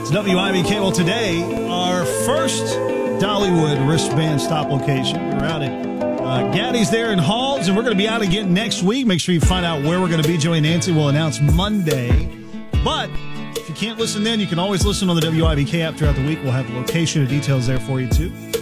It's WIBK. Well, today, our first Dollywood wristband stop location. We're out at Gaddy's there in Halls, and we're going to be out again next week. Make sure you find out where we're going to be. Joey and Nancy will announce Monday. But if you can't listen then, you can always listen on the WIBK app throughout the week. We'll have the location and details there for you, too.